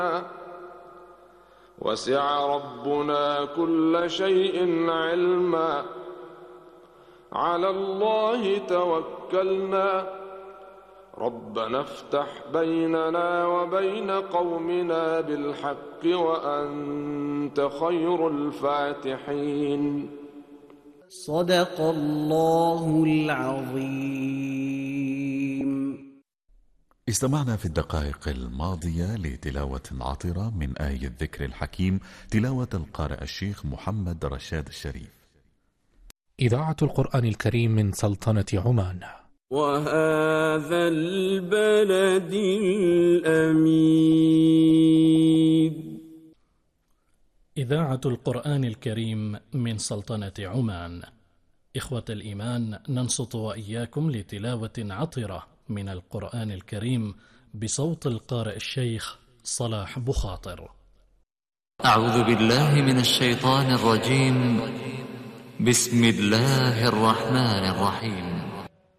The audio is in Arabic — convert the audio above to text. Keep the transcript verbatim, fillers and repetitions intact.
وسع ربنا كل شيء علما. على الله توكلنا ربنا افتح بيننا وبين قومنا بالحق وأنت خير الفاتحين. صدق الله العظيم. استمعنا في الدقائق الماضية لتلاوة عطرة من آية الذكر الحكيم، تلاوة القارئ الشيخ محمد رشاد الشريف. إذاعة القرآن الكريم من سلطنة عمان. وهذا البلد الأمين. إذاعة القرآن الكريم من سلطنة عمان. إخوة الإيمان، ننصت وإياكم لتلاوة عطرة من القرآن الكريم بصوت القارئ الشيخ صلاح بخاطر. أعوذ بالله من الشيطان الرجيم. بسم الله الرحمن الرحيم.